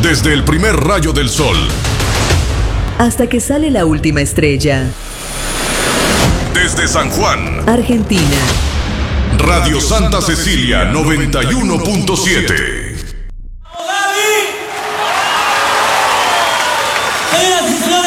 Desde el primer rayo del sol hasta que sale la última estrella. Desde San Juan, Argentina. Radio Santa Cecilia 91.7. Señoras y señores.